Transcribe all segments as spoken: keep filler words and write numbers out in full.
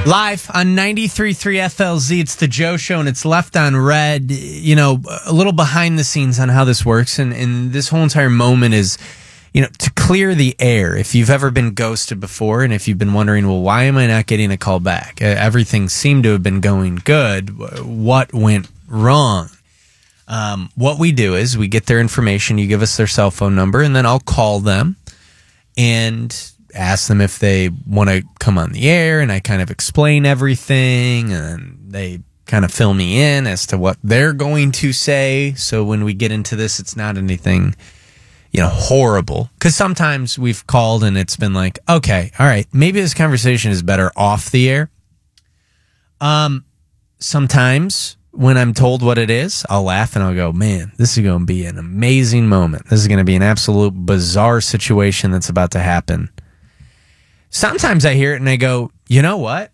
Live on ninety-three point three F L Z, it's the Joe Show, and it's Left on Red. You know, a little behind the scenes on how this works, and, and this whole entire moment is, you know, to clear the air. If you've ever been ghosted before, and if you've been wondering, well, why am I not getting a call back? Uh, everything seemed to have been going good. What went wrong? Um, what we do is we get their information, you give us their cell phone number, and then I'll call them and ask them if they want to come on the air, and I kind of explain everything, and they kind of fill me in as to what they're going to say. So when we get into this, it's not anything, you know, horrible. Because sometimes we've called and it's been like, okay, all right, maybe this conversation is better off the air. Um, sometimes when I'm told what it is, I'll laugh and I'll go, man, this is going to be an amazing moment. This is going to be an absolute bizarre situation that's about to happen. Sometimes I hear it and I go, you know what?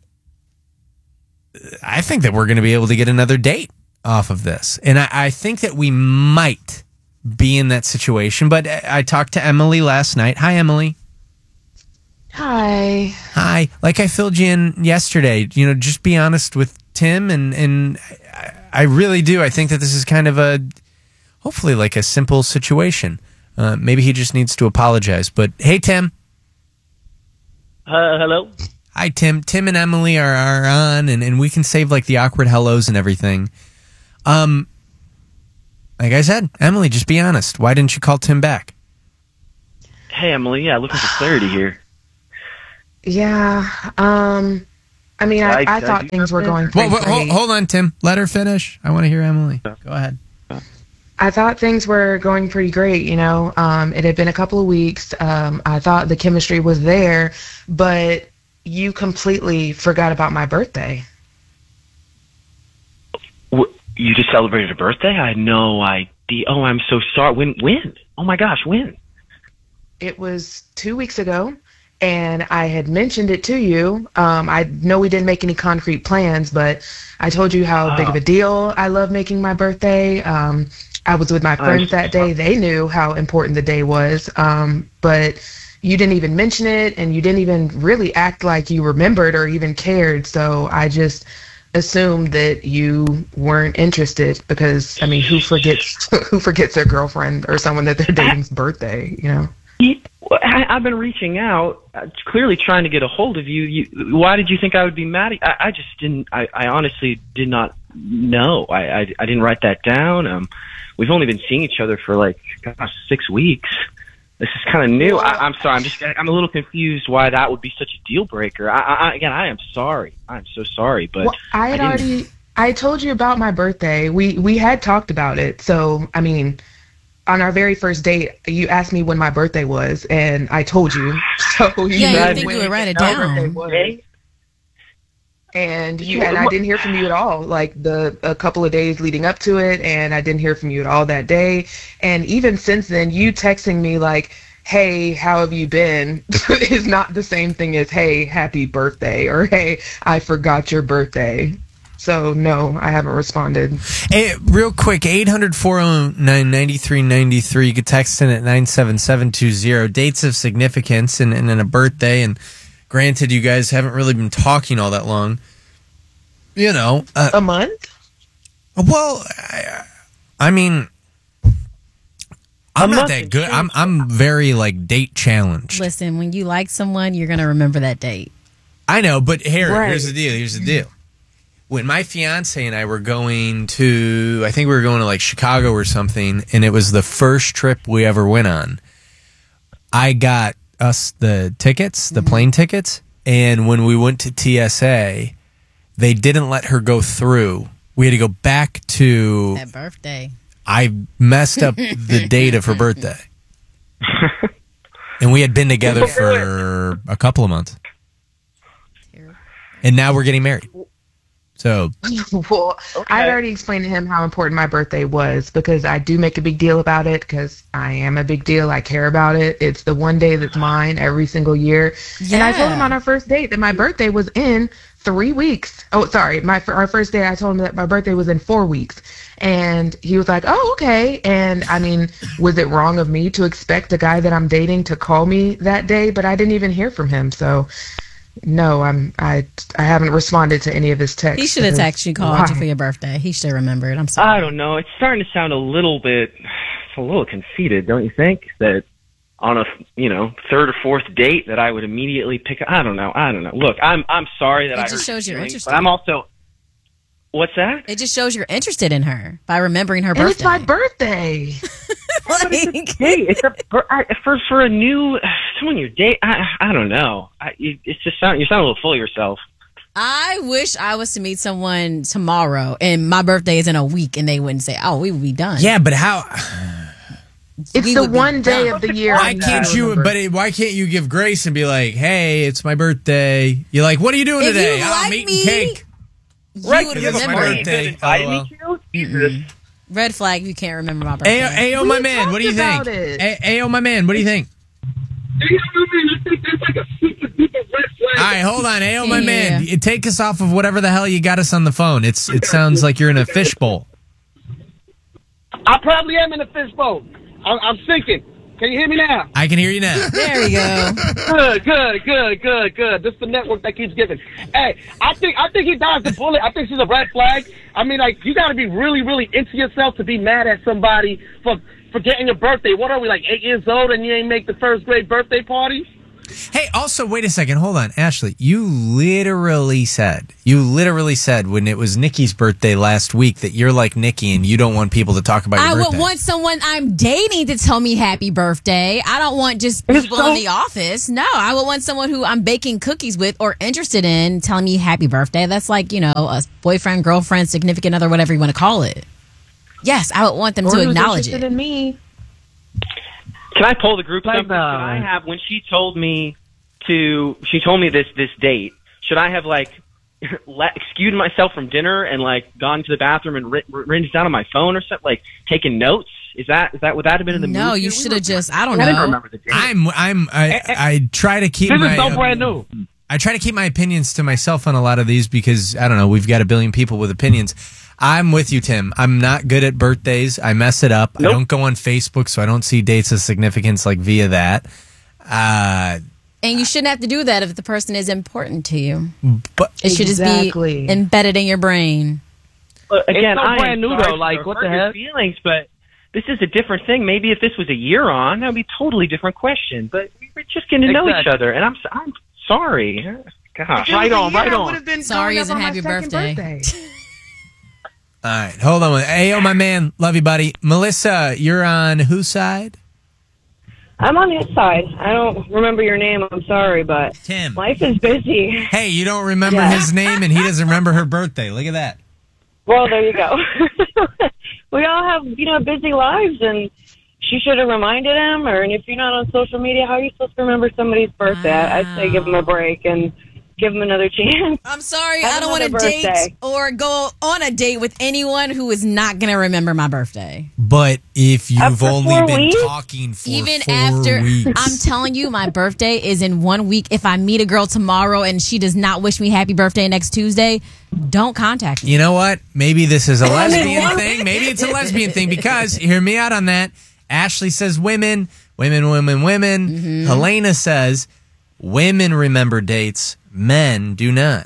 I think that we're going to be able to get another date off of this. And I, I think that we might be in that situation. But I talked to Emily last night. Hi, Emily. Hi. Hi. Like I filled you in yesterday. You know, just be honest with Tim. And, and I, I really do. I think that this is kind of a, hopefully like a simple situation. Uh, maybe he just needs to apologize. But hey, Tim. Uh, hello? Hi, Tim. Tim and Emily are, are on, and, and we can save, like, the awkward hellos and everything. Um, like I said, Emily, just be honest. Why didn't you call Tim back? Hey, Emily. Yeah, looking for clarity here. Yeah. Um, I mean, I, I, I thought I things were going pretty well, well, hold, hold on, Tim. Let her finish. I want to hear Emily. Go ahead. I thought things were going pretty great, you know. Um, it had been a couple of weeks. Um, I thought the chemistry was there, but you completely forgot about my birthday. What, you just celebrated a birthday? I had no idea. Oh, I'm so sorry. When? When? Oh, my gosh, when? It was two weeks ago, and I had mentioned it to you. Um, I know we didn't make any concrete plans, but I told you how oh. big of a deal I love making my birthday. Um, I was with my friends that day. They knew how important the day was, um, but you didn't even mention it, and you didn't even really act like you remembered or even cared. So I just assumed that you weren't interested because, I mean, who forgets who forgets their girlfriend or someone that they're dating's birthday, you know? I, I've been reaching out, uh, clearly trying to get a hold of you. you. Why did you think I would be mad at you? I, I just didn't, I, I honestly did not know. I, I, I didn't write that down. Um, we've only been seeing each other for like, gosh, six weeks. This is kind of new. I, I'm sorry. I'm just, I'm a little confused why that would be such a deal breaker. I, I, again, I am sorry. I'm so sorry, but well, I had I already, I told you about my birthday. We, we had talked about it. So, I mean, on our very first date, you asked me when my birthday was, and I told you. So you yeah, you think you would write it down. And you and I didn't hear from you at all, like the a couple of days leading up to it, and I didn't hear from you at all that day. And even since then, you texting me like, hey, how have you been, is not the same thing as, hey, happy birthday, or hey, I forgot your birthday. So, no, I haven't responded. Hey, real quick, eight hundred, four oh nine, nine three nine three. You could text in at nine seven seven two zero. Dates of significance and, and, and a birthday. And granted, you guys haven't really been talking all that long. You know. Uh, a month? Well, I, I mean, I'm not that good. I'm, I'm very, like, date challenged. Listen, when you like someone, you're going to remember that date. I know, but here, right. here's the deal. Here's the deal. When my fiance and I were going to, I think we were going to like Chicago or something, and it was the first trip we ever went on, I got us the tickets, the plane tickets, and when we went to T S A, they didn't let her go through. We had to go back to... That birthday. I messed up the date of her birthday. And we had been together for a couple of months. And now we're getting married. So, well, okay. I already explained to him how important my birthday was because I do make a big deal about it because I am a big deal. I care about it. It's the one day that's mine every single year. Yeah. And I told him on our first date that my birthday was in three weeks. Oh, sorry. My our first day, I told him that my birthday was in four weeks. And he was like, oh, okay. And I mean, was it wrong of me to expect the guy that I'm dating to call me that day? But I didn't even hear from him. So, no, I'm I I haven't responded to any of his texts. He should have because- texted you, called why? you for your birthday. He should have remembered. I'm sorry. I don't know. It's starting to sound a little bit, it's a little conceited, don't you think? That on a, you know, third or fourth date that I would immediately pick. I don't know. I don't know. Look, I'm I'm sorry that It I just hurt shows your you're feelings, interested. but I'm also. What's that? It just shows you're interested in her by remembering her And birthday. it's my birthday. Like, Hey, it's a for I- for for a new someone you date. I I don't know. I, you, it's just sound you sound a little full of yourself. I wish I was to meet someone tomorrow and my birthday is in a week and they wouldn't say, oh, we would be done. Yeah, but how? It's We the would be one day done. of the year. Why I'm can't gonna you? remember. But it, why can't you give grace and be like, "Hey, it's my birthday." You're like, "What are you doing If today?" you "Oh, I'm like eating me, cake." You Right, would because it's my remember. birthday. Invited Oh, me to? Jesus. Red flag if you can't remember my birthday. Ayo, Ayo, We my man, what do you talked think? about it. A- Ayo, my man, what do you think? All right, hold on, Ayo, my Yeah. man, you take us off of whatever the hell you got us on the phone. It's it sounds like you're in a fishbowl. I probably am in a fishbowl. I'm, I'm sinking. Can you hear me now? I can hear you now. There we go. Good, good, good, good, good. This is the network that keeps giving. Hey, I think I think he dodged the bullet. I think she's a red flag. I mean, like, you got to be really, really into yourself to be mad at somebody for forgetting your birthday. What are we, like eight years old and you ain't make the first grade birthday party? Hey, also, wait a second. Hold on. Ashley, you literally said, you literally said when it was Nikki's birthday last week that you're like Nikki and you don't want people to talk about your I birthday. would want someone I'm dating to tell me happy birthday. I don't want just It's people so- in the office. No, I would want someone who I'm baking cookies with or interested in telling me happy birthday. That's like, you know, a boyfriend, girlfriend, significant other, whatever you want to call it. Yes, I would want them Or to who's acknowledge interested it. in me. Can I pull the group Like, number? Should uh, I have when she told me to? She told me this this date. Should I have like let, excused myself from dinner and like gone to the bathroom and writ, written it down on my phone or something? Like taking notes? Is that is that would that have been in the No, movie? you We should were- have just, I don't I didn't know. remember the date. I'm, I'm, I, I try to keep This my, is so um, brand new. I try to keep my opinions to myself on a lot of these because I don't know. We've got a billion people with opinions. I'm with you, Tim. I'm not good at birthdays. I mess it up. Nope. I don't go on Facebook, so I don't see dates of significance like via that. Uh, And you shouldn't have to do that if the person is important to you. but It should just Exactly. be embedded in your brain. But again, so I am brand new, sorry though, to like, what hurt the your heck? Feelings, but this is a different thing. Maybe if this was a year on, that would be a totally different question. But we're just getting to know each Exactly. other, and I'm s- I'm sorry. Gosh. If it was Right a on, year, right I on. would have been Sorry going up isn't on my happy second birthday. all right, hold on. Hey, oh my man, love you, buddy. Melissa, you're on whose side? I'm on his side. I don't remember your name. I'm sorry, but Tim. life is busy. Hey, you don't remember Yeah. his name, and he doesn't remember her birthday. Look at that. Well, there you go. We all have, you know, busy lives, and she should have reminded him. Or, and if you're not on social media, how are you supposed to remember somebody's birthday? I- I'd say give him a break and give him another chance. I'm sorry, Have I don't want to another date birthday. or go on a date with anyone who is not going to remember my birthday. But if you've After only four been weeks? talking for Even four after, weeks, I'm telling you, my birthday is in one week. If I meet a girl tomorrow and she does not wish me happy birthday next Tuesday, don't contact me. you know what? Maybe this is a lesbian thing. Maybe it's a lesbian thing because hear me out on that. Ashley says women, women, women, women. Mm-hmm. Helena says women remember dates, men do not.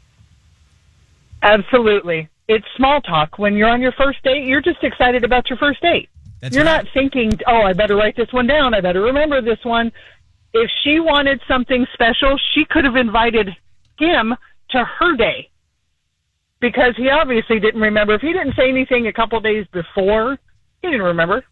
Absolutely. It's small talk. When you're on your first date, you're just excited about your first date. That's you're right. not thinking, oh, I better write this one down. I better remember this one. If she wanted something special, she could have invited him to her day because he obviously didn't remember. If he didn't say anything a couple days before, he didn't remember.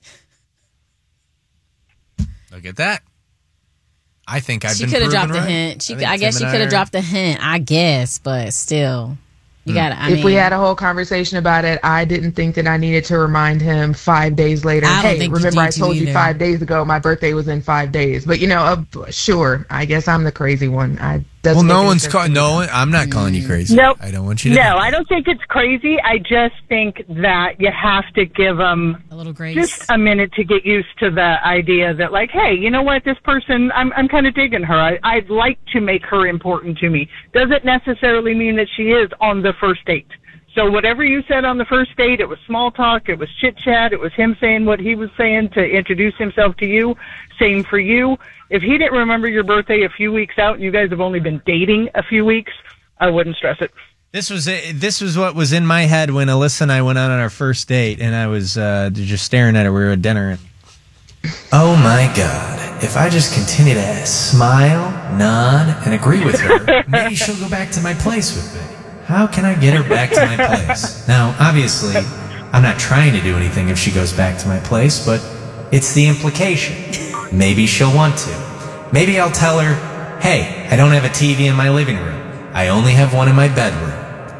Look at that. I think I've She been could have proven dropped a right. hint. She, think I, guess Tim she and could I have are- dropped a hint. I guess, but still, you got to. I if mean, we had a whole conversation about it, I didn't think that I needed to remind him five days later. I don't Hey, think you remember I need to told you either. five days ago my birthday was in five days. But you know, uh, sure, I guess I'm the crazy one. I Well, doesn't no make any one's sense call- to me. no. one- I'm not calling you crazy. Nope. I don't want you to. No, I don't think it's crazy. I just think that you have to give them a little grace. just a minute to get used to the idea that, like, hey, you know what, this person, I'm I'm kind of digging her. I, I'd like to make her important to me. Doesn't necessarily mean that she is on the first date. So whatever you said on the first date, it was small talk, it was chit chat, it was him saying what he was saying to introduce himself to you. Same for you. if he didn't remember your birthday a few weeks out and you guys have only been dating a few weeks, I wouldn't stress it. This was it. This was what was in my head when Alyssa and I went out on our first date, and I was uh, just staring at her. We were at dinner. And, oh my God! If I just continue to smile, nod, and agree with her, maybe she'll go back to my place with me. How can I get her back to my place? Now, obviously, I'm not trying to do anything if she goes back to my place, but it's the implication. Maybe she'll want to. Maybe I'll tell her, hey, I don't have a T V in my living room. I only have one in my bedroom.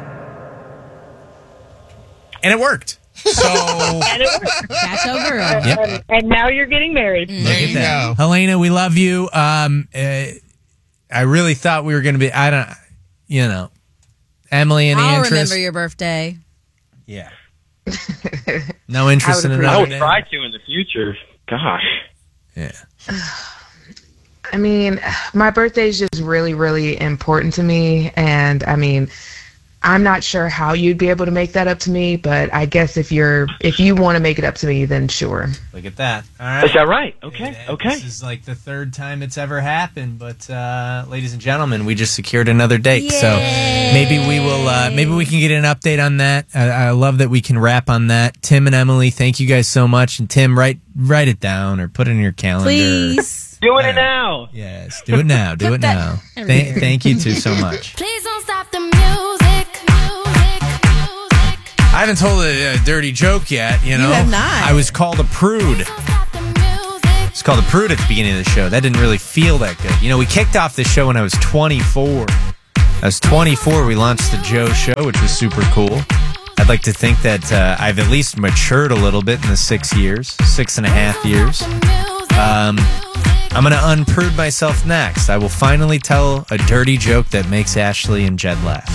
And it worked. So, And it worked. That's over. Yep. And, and now you're getting married. Look at that. Helena, we love you. Um, uh, I really thought we were going to be, I don't, you know, Emily, any I'll interest? remember your birthday. Yeah. No interest in I would another I would day? try to in the future. Gosh. Yeah. I mean, my birthday is just really, really important to me. And I mean, I'm not sure how you'd be able to make that up to me, but I guess if you're, if you want to make it up to me, then sure. Look at that. All right. Is that right? Okay. And Okay. This is like the third time it's ever happened, but uh, ladies and gentlemen, we just secured another date. So maybe we will. Uh, maybe we can get an update on that. I, I love that we can wrap on that. Tim and Emily, thank you guys so much. And Tim, write write it down or put it in your calendar. Please. Doing it now. Yes, do it now. Do Put it that now. everywhere. Thank, thank you two so much. Please don't stop the music. Music, music. I haven't told a, a dirty joke yet. You know, have not. I was called a prude. Don't stop the music. It's called a prude at the beginning of the show. That didn't really feel that good. You know, we kicked off this show when I was twenty-four. I was twenty-four. We launched the Joe Show, which was super cool. I'd like to think that uh, I've at least matured a little bit in the six years, six and a half years. Um, I'm going to unprude myself next. I will finally tell a dirty joke that makes Ashley and Jed laugh.